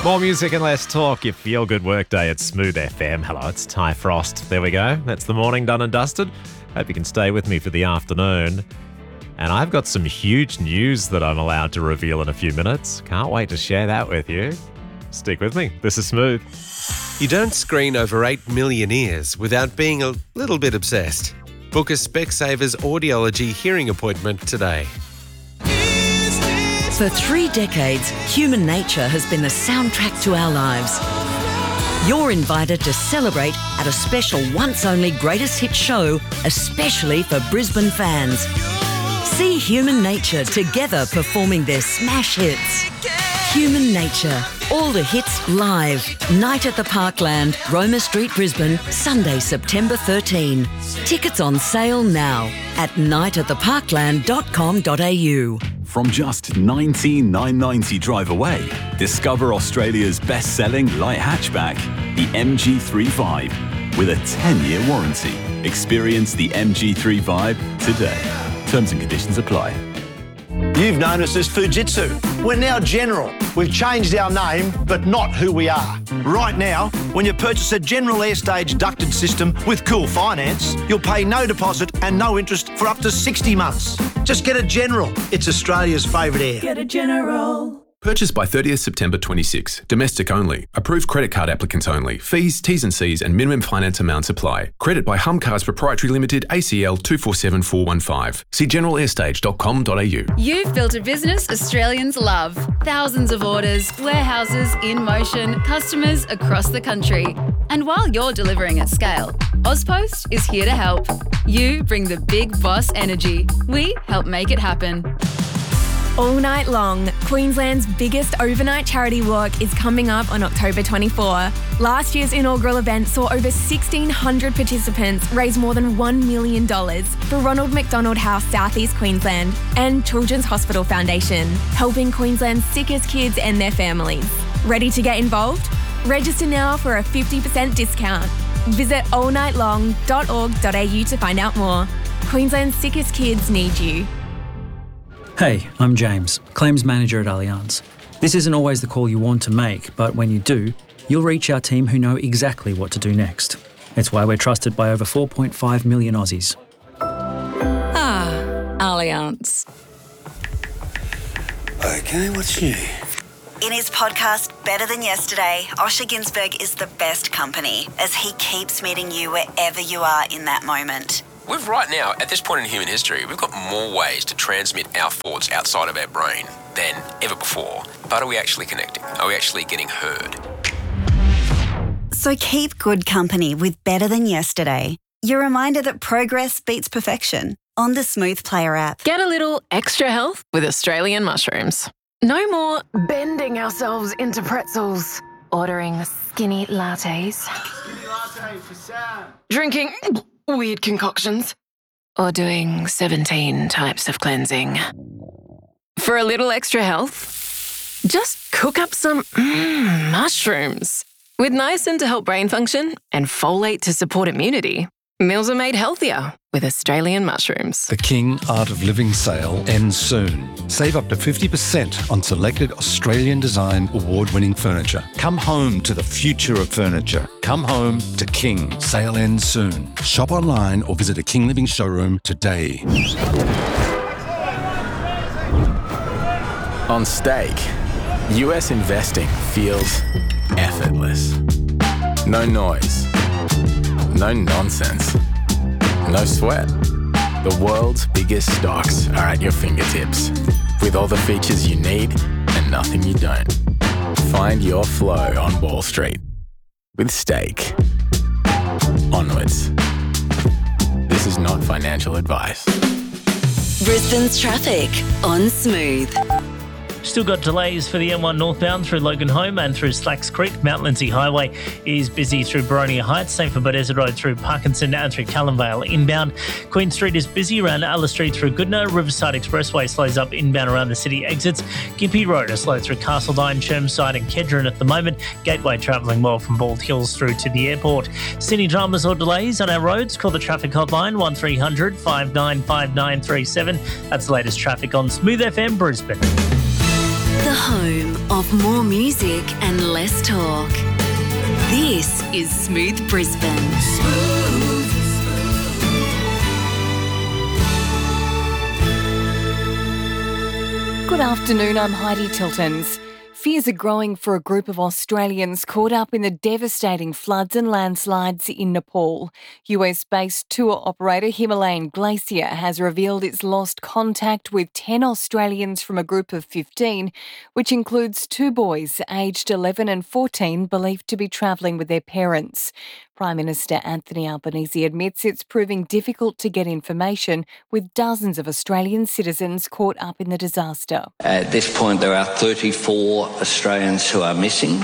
More music and less talk. Your feel-good workday at Smooth FM. Hello, it's Ty Frost. There we go. That's the morning done and dusted. Hope you can stay with me for the afternoon. And I've got some huge news that I'm allowed to reveal in a few minutes. Can't wait to share that with you. Stick with me. This is Smooth. You don't screen over 8 million ears without being a little bit obsessed. Book a Specsavers audiology hearing appointment today. For 3 decades, human nature has been the soundtrack to our lives. You're invited to celebrate at a special once-only greatest hit show, especially for Brisbane fans. See Human Nature together performing their smash hits. Human Nature, all the hits live. Night at the Parkland, Roma Street, Brisbane, Sunday, September 13. Tickets on sale now at nightattheparkland.com.au. From just $19,990 drive away, discover Australia's best-selling light hatchback, the MG3 Vibe, with a 10-year warranty. Experience the MG3 Vibe today. Terms and conditions apply. You've known us as Fujitsu. We're now General. We've changed our name, but not who we are. Right now, when you purchase a General Airstage ducted system with Cool Finance, you'll pay no deposit and no interest for up to 60 months. Just get a General. It's Australia's favourite air. Get a General. Purchase by 30th September 26. Domestic only. Approved credit card applicants only. Fees, T's and C's and minimum finance amounts apply. Credit by Humcars Proprietary Limited, ACL 247415. See generalairstage.com.au. You've built a business Australians love. Thousands of orders, warehouses in motion, customers across the country. And while you're delivering at scale, Ozpost is here to help. You bring the big boss energy. We help make it happen. All night long, Queensland's biggest overnight charity walk is coming up on October 24. Last year's inaugural event saw over 1,600 participants raise more than $1 million for Ronald McDonald House, Southeast Queensland, and Children's Hospital Foundation, helping Queensland's sickest kids and their families. Ready to get involved? Register now for a 50% discount. Visit allnightlong.org.au to find out more. Queensland's sickest kids need you. Hey, I'm James, Claims Manager at Allianz. This isn't always the call you want to make, but when you do, you'll reach our team who know exactly what to do next. It's why we're trusted by over 4.5 million Aussies. Ah, Allianz. Okay, what's new? In his podcast, Better Than Yesterday, Osher Günsberg is the best company as he keeps meeting you wherever you are in that moment. We've right now, at this point in human history, we've got more ways to transmit our thoughts outside of our brain than ever before. But are we actually connecting? Are we actually getting heard? So keep good company with Better Than Yesterday. Your reminder that progress beats perfection on the Smooth Player app. Get a little extra health with Australian mushrooms. No more bending ourselves into pretzels, ordering skinny lattes, drinking weird concoctions, or doing 17 types of cleansing. For a little extra health, just cook up some mushrooms. With niacin to help brain function and folate to support immunity, meals are made healthier with Australian mushrooms. The King Art of Living sale ends soon. Save up to 50% on selected Australian design award-winning furniture. Come home to the future of furniture. Come home to King. Sale ends soon. Shop online or visit a King Living showroom today. On Stake, US investing feels effortless. No noise. No nonsense. No sweat. The world's biggest stocks are at your fingertips, with all the features you need and nothing you don't. Find your flow on Wall Street with Stake. Onwards. This is not financial advice. Brisbane's traffic on Smooth. Still got delays for the M1 northbound through Loganholme and through Slacks Creek. Mount Lindsay Highway is busy through Boronia Heights. Same for Bethesda Road through Parkinson and through Callanvale inbound. Queen Street is busy around Alice Street through Goodna. Riverside Expressway slows up inbound around the city exits. Gympie Road is slow through Castledine, Chermside and Kedron at the moment. Gateway travelling well from Bald Hills through to the airport. Sydney dramas or delays on our roads? Call the traffic hotline 1300 595937. That's the latest traffic on Smooth FM Brisbane. The home of more music and less talk. This is Smooth Brisbane. Good afternoon, I'm Heidi Tiltons. Fears are growing for a group of Australians caught up in the devastating floods and landslides in Nepal. US-based tour operator Himalayan Glacier has revealed it's lost contact with 10 Australians from a group of 15, which includes 2 boys aged 11 and 14 believed to be travelling with their parents. Prime Minister Anthony Albanese admits it's proving difficult to get information, with dozens of Australian citizens caught up in the disaster. At this point, there are 34 Australians who are missing.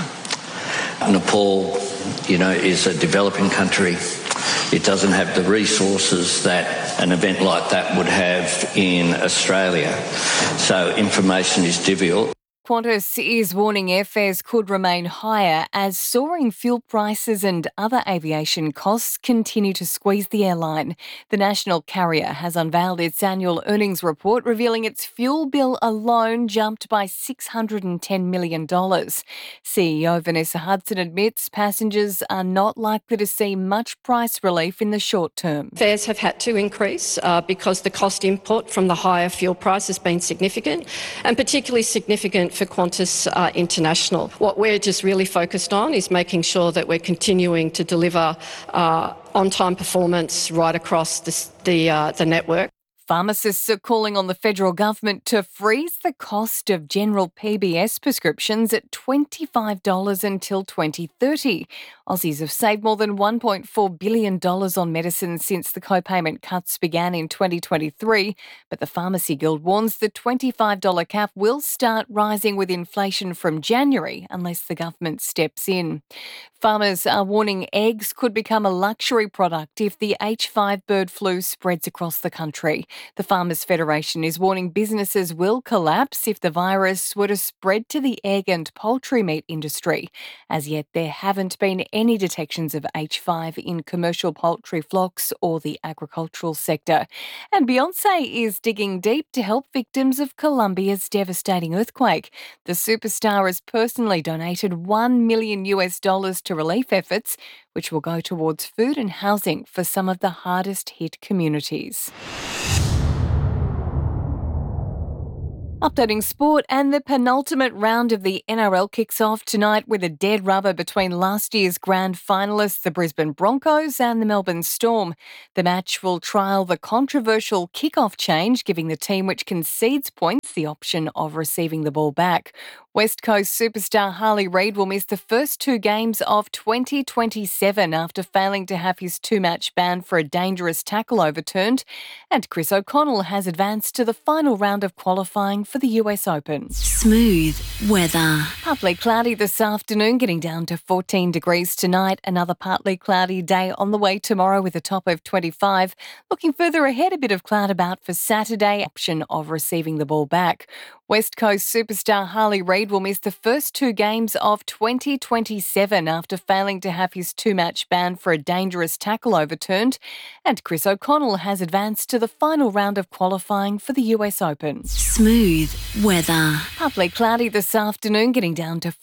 Nepal, is a developing country. It doesn't have the resources that an event like that would have in Australia. So information is difficult. Qantas is warning airfares could remain higher as soaring fuel prices and other aviation costs continue to squeeze the airline. The national carrier has unveiled its annual earnings report, revealing its fuel bill alone jumped by $610 million. CEO Vanessa Hudson admits passengers are not likely to see much price relief in the short term. Fares have had to increase because the cost input from the higher fuel price has been significant, and particularly significant for Qantas International. What we're just really focused on is making sure that we're continuing to deliver on-time performance right across the network. Pharmacists are calling on the federal government to freeze the cost of general PBS prescriptions at $25 until 2030. Aussies have saved more than $1.4 billion on medicine since the co-payment cuts began in 2023, but the Pharmacy Guild warns the $25 cap will start rising with inflation from January unless the government steps in. Farmers are warning eggs could become a luxury product if the H5 bird flu spreads across the country. The Farmers Federation is warning businesses will collapse if the virus were to spread to the egg and poultry meat industry. As yet, there haven't been any detections of H5 in commercial poultry flocks or the agricultural sector. And Beyoncé is digging deep to help victims of Colombia's devastating earthquake. The superstar has personally donated $1 million to relief efforts, which will go towards food and housing for some of the hardest hit communities. Updating sport, and the penultimate round of the NRL kicks off tonight with a dead rubber between last year's grand finalists, the Brisbane Broncos and the Melbourne Storm. The match will trial the controversial kick-off change, giving the team which concedes points the option of receiving the ball back. West Coast superstar Harley Reid will miss the first 2 games of 2027 after failing to have his 2-match ban for a dangerous tackle overturned. And Chris O'Connell has advanced to the final round of qualifying for the US Open. Smooth weather. Partly cloudy this afternoon, getting down to 14 degrees tonight. Another partly cloudy day on the way tomorrow with a top of 25. Looking further ahead, a bit of cloud about for Saturday, option of receiving the ball back. West Coast superstar Harley Reid will miss the first 2 games of 2027 after failing to have his 2-match ban for a dangerous tackle overturned. And Chris O'Connell has advanced to the final round of qualifying for the US Open. Smooth weather. Partly cloudy this afternoon, getting down to